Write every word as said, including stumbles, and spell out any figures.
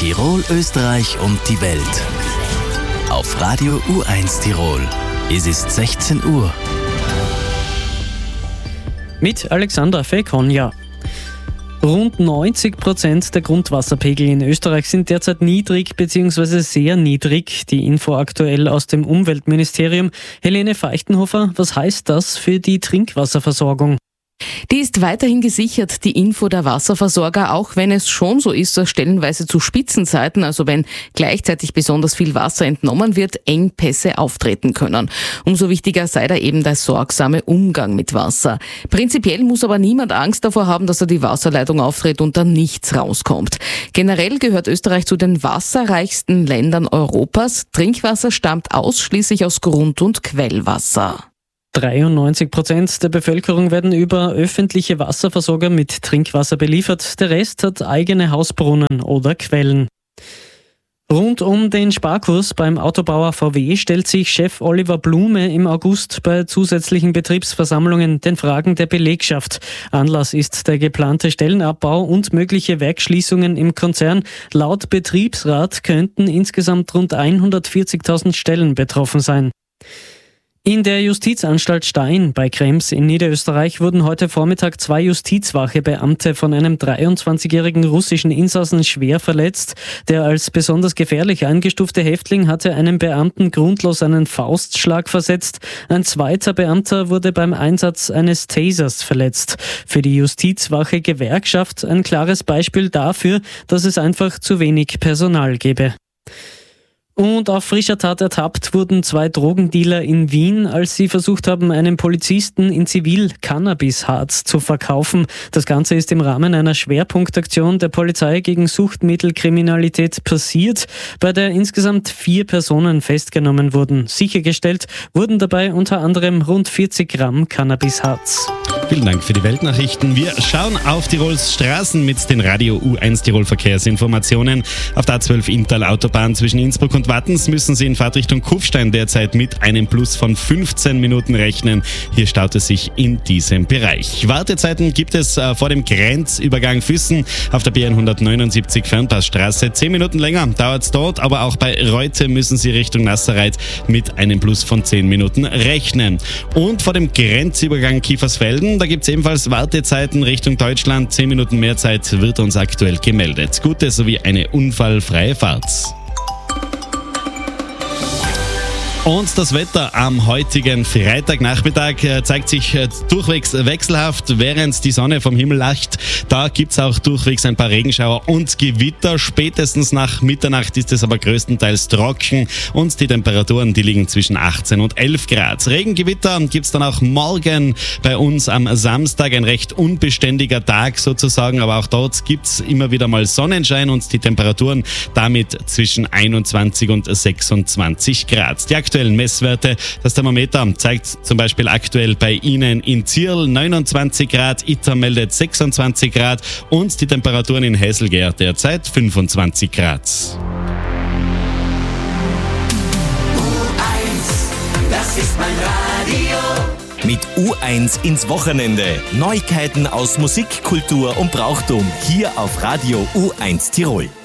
Tirol, Österreich und die Welt. Auf Radio U eins Tirol. Es ist sechzehn Uhr. Mit Alexandra Fekonja. Rund neunzig Prozent der Grundwasserpegel in Österreich sind derzeit niedrig bzw. sehr niedrig. Die Info aktuell aus dem Umweltministerium. Helene Feichtenhofer, was heißt das für die Trinkwasserversorgung? Die ist weiterhin gesichert, die Info der Wasserversorger, auch wenn es schon so ist, dass stellenweise zu Spitzenzeiten, also wenn gleichzeitig besonders viel Wasser entnommen wird, Engpässe auftreten können. Umso wichtiger sei da eben der sorgsame Umgang mit Wasser. Prinzipiell muss aber niemand Angst davor haben, dass er die Wasserleitung auftritt und dann nichts rauskommt. Generell gehört Österreich zu den wasserreichsten Ländern Europas. Trinkwasser stammt ausschließlich aus Grund- und Quellwasser. dreiundneunzig Prozent der Bevölkerung werden über öffentliche Wasserversorger mit Trinkwasser beliefert. Der Rest hat eigene Hausbrunnen oder Quellen. Rund um den Sparkurs beim Autobauer V W stellt sich Chef Oliver Blume im August bei zusätzlichen Betriebsversammlungen den Fragen der Belegschaft. Anlass ist der geplante Stellenabbau und mögliche Werksschließungen im Konzern. Laut Betriebsrat könnten insgesamt rund hundertvierzigtausend Stellen betroffen sein. In der Justizanstalt Stein bei Krems in Niederösterreich wurden heute Vormittag zwei Justizwache-Beamte von einem dreiundzwanzigjährigen russischen Insassen schwer verletzt. Der als besonders gefährlich eingestufte Häftling hatte einem Beamten grundlos einen Faustschlag versetzt. Ein zweiter Beamter wurde beim Einsatz eines Tasers verletzt. Für die Justizwache-Gewerkschaft ein klares Beispiel dafür, dass es einfach zu wenig Personal gebe. Und auf frischer Tat ertappt wurden zwei Drogendealer in Wien, als sie versucht haben, einem Polizisten in Zivil Cannabisharz zu verkaufen. Das Ganze ist im Rahmen einer Schwerpunktaktion der Polizei gegen Suchtmittelkriminalität passiert, bei der insgesamt vier Personen festgenommen wurden. Sichergestellt wurden dabei unter anderem rund vierzig Gramm Cannabisharz. Vielen Dank für die Weltnachrichten. Wir schauen auf Tirols Straßen mit den Radio U eins Tirol Verkehrsinformationen. Auf der A zwölf Inntal Autobahn zwischen Innsbruck und Wattens müssen Sie in Fahrtrichtung Kufstein derzeit mit einem Plus von fünfzehn Minuten rechnen. Hier staut es sich in diesem Bereich. Wartezeiten gibt es äh, vor dem Grenzübergang Füssen auf der B hundertneunundsiebzig Fernpassstraße. Zehn Minuten länger dauert es dort, aber auch bei Reute müssen Sie Richtung Nasserreit mit einem Plus von zehn Minuten rechnen. Und vor dem Grenzübergang Kiefersfelden, da gibt es ebenfalls Wartezeiten Richtung Deutschland. Zehn Minuten mehr Zeit wird uns aktuell gemeldet. Gute sowie eine unfallfreie Fahrt. Und das Wetter am heutigen Freitagnachmittag zeigt sich durchwegs wechselhaft, während die Sonne vom Himmel lacht. Da gibt's auch durchwegs ein paar Regenschauer und Gewitter. Spätestens nach Mitternacht ist es aber größtenteils trocken und die Temperaturen, die liegen zwischen achtzehn und elf Grad. Regengewitter gibt's dann auch morgen bei uns am Samstag, ein recht unbeständiger Tag sozusagen, aber auch dort gibt's immer wieder mal Sonnenschein und die Temperaturen damit zwischen einundzwanzig und sechsundzwanzig Grad. Die aktuellen Messwerte, das Thermometer zeigt zum Beispiel aktuell bei Ihnen in Zierl neunundzwanzig Grad, Itter meldet sechsundzwanzig Grad und die Temperaturen in Hesselgehr derzeit fünfundzwanzig Grad. U eins, das ist mein Radio. Mit U eins ins Wochenende. Neuigkeiten aus Musik, Kultur und Brauchtum hier auf Radio U eins Tirol.